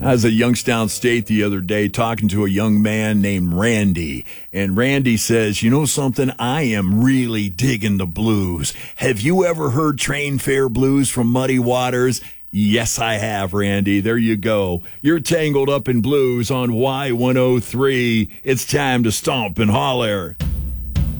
I was at Youngstown State the other day talking to a young man named Randy. And Randy says, you know something? I am really digging the blues. Have you ever heard Train Fare Blues from Muddy Waters? Yes, I have, Randy. There you go. You're tangled up in blues on Y103. It's time to stomp and holler.